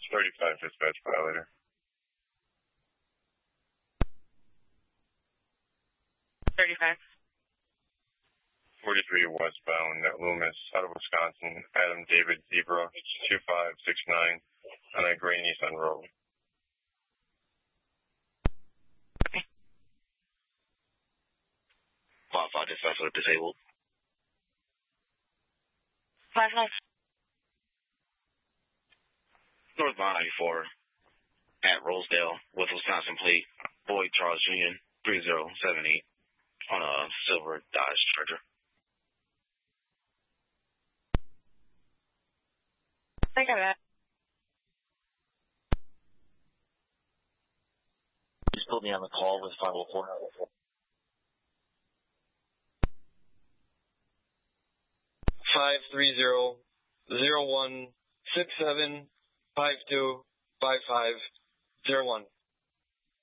35 dispatch violator. 35. 43 westbound at Loomis out of Wisconsin. Adam David Zebra 2569 on a gray Nissan Rogue. Okay. Qualified dispatch alert disabled. 5-5. Northbound 94 at Rosedale with Wisconsin plate. Boyd Charles Jr. 3078 on a silver Dodge Charger. I got that. Just put me on the call with 504. 530-0167-525501.